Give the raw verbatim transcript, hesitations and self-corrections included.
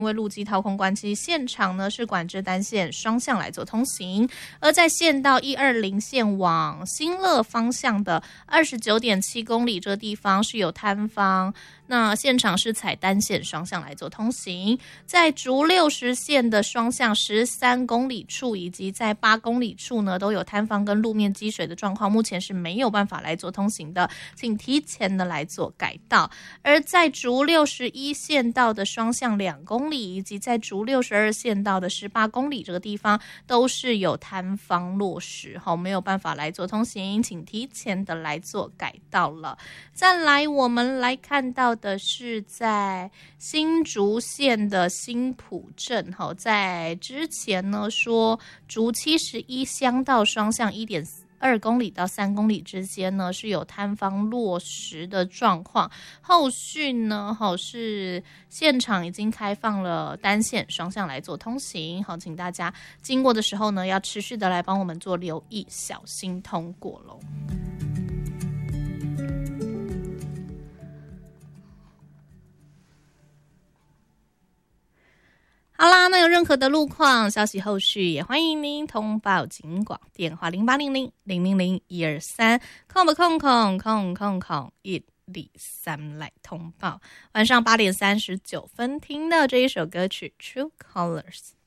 因为路基掏空关系，现场呢是管制单线双向来做通行，而在县道一二零线往新乐方向的 二十九点七公里这地方是有摊方，那现场是采单线双向来做通行，在竹六十线的双向十三公里处以及在八公里处呢都有摊方跟路面积水的状况，目前是没有办法来做通行的，请提前的来做改道。而在竹六十一线道的双向两公里以及在竹六十二线道的十八公里这个地方都是有摊方落实，没有办法来做通行，请提前的来做改道了。再来我们来看到的是在新竹县的新埔镇，在之前呢说竹七十一乡道双向 一点二公里到三公里之间呢是有摊方落实的状况，后续呢是现场已经开放了单线双向来做通行，好，请大家经过的时候呢要持续的来帮我们做留意，小心通过咯。好啦，那有任何的路况消息后续也欢迎您通报警广电话零八零零零零零一二三空不空空空空空一二三来通报。晚上八点三十九分听到这一首歌曲 True Colors。